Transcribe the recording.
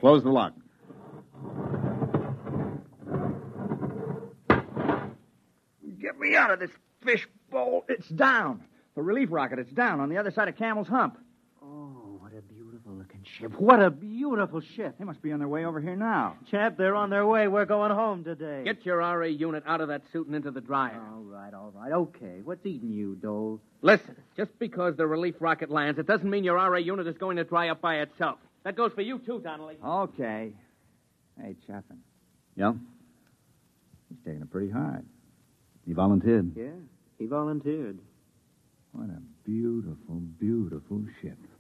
Close the lock. Get me out of this fishbowl. It's down. The relief rocket, it's down on the other side of Camel's Hump. Oh, what a beautiful-looking ship. What a beautiful ship. They must be on their way over here now. Chap, they're on their way. We're going home today. Get your RA unit out of that suit and into the dryer. All right. Okay. What's eating you, Dole? Listen, just because the relief rocket lands, it doesn't mean your RA unit is going to dry up by itself. That goes for you, too, Donnelly. Okay. Hey, Chaffin. Yeah? He's taking it pretty hard. He volunteered. Yeah, he volunteered. What a beautiful, beautiful ship.